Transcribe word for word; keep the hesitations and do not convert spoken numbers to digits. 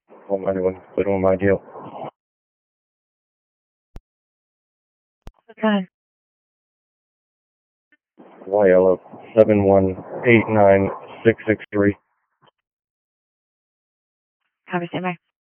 Home anyone, clear on my deal. Okay. Y L O seven one eight nine six six three. Have a stand by.